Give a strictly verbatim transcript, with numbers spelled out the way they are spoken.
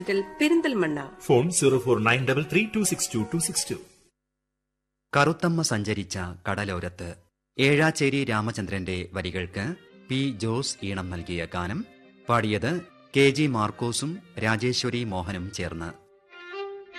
Perinthalmanna. Phone zero four nine double three to six to to six to. Karuthamma സഞ്ചരിച്ച കടലോരത്ത് ഏഴാച്ചേരി രാമചന്ദ്രന്റെ വരികൾക്ക് P Jose ഈണം നൽകിയ ഗാനം പാടിയത് കെ ജി മാർക്കോസും രാജേശ്വരി മോഹനും ചേർന്ന്.